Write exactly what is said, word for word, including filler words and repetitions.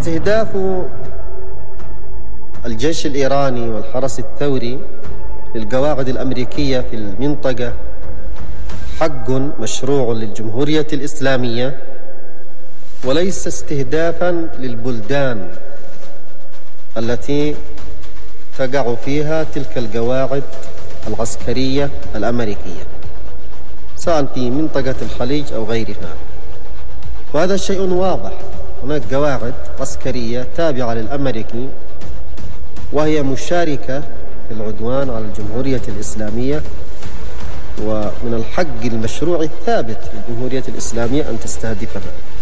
استهداف الجيش الإيراني والحرس الثوري للقواعد الأمريكية في المنطقة حق مشروع للجمهورية الإسلامية، وليس استهدافا للبلدان التي تقع فيها تلك القواعد العسكرية الأمريكية، سواء في منطقة الخليج أو غيرها. وهذا شيء واضح، هناك قواعد عسكرية تابعة للأمريكي وهي مشاركة في العدوان على الجمهورية الإسلامية، ومن الحق المشروع الثابت للجمهورية الإسلامية أن تستهدفها.